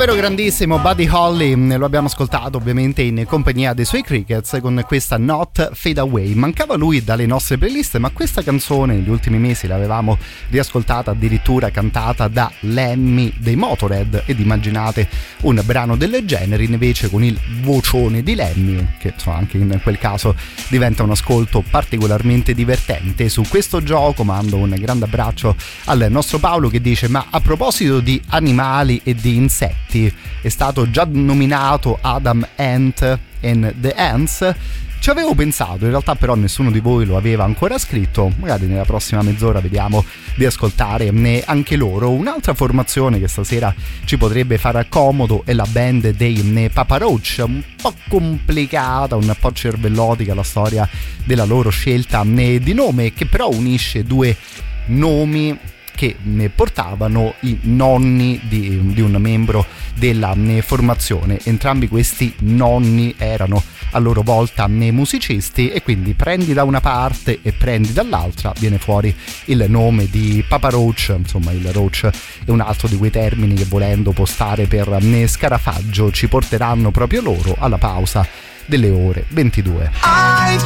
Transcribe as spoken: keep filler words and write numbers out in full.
davvero grandissimo Buddy Holly, lo abbiamo ascoltato ovviamente in compagnia dei suoi Crickets con questa Not Fade Away. Mancava lui dalle nostre playlist, ma questa canzone negli ultimi mesi l'avevamo riascoltata, addirittura cantata da Lemmy dei Motorhead, ed immaginate un brano del genere invece con il vocione di Lemmy, che insomma anche in quel caso diventa un ascolto particolarmente divertente. Su questo gioco mando un grande abbraccio al nostro Paolo che dice: ma a proposito di animali e di insetti, è stato già nominato Adam Ant and the Ants? Ci avevo pensato, in realtà però nessuno di voi lo aveva ancora scritto. Magari nella prossima mezz'ora vediamo di ascoltare anche loro. Un'altra formazione che stasera ci potrebbe fare comodo è la band dei Papa Roach, un po' complicata, un po' cervellotica la storia della loro scelta di nome, che però unisce due nomi che ne portavano i nonni di, di un membro della formazione. Entrambi questi nonni erano a loro volta musicisti, e quindi prendi da una parte e prendi dall'altra, viene fuori il nome di Papa Roach. Insomma, il Roach è un altro di quei termini che, volendo postare per scarafaggio, ci porteranno proprio loro alla pausa delle ore ventidue.